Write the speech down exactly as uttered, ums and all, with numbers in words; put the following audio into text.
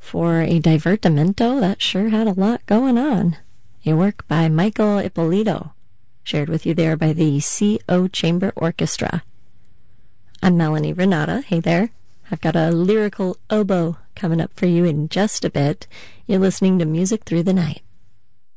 For a divertimento that sure had a lot going on. A work by Michael Ippolito, shared with you there by the C O Chamber Orchestra. I'm Melanie Renata. Hey there. I've got a lyrical oboe coming up for you in just a bit. You're listening to Music Through the Night.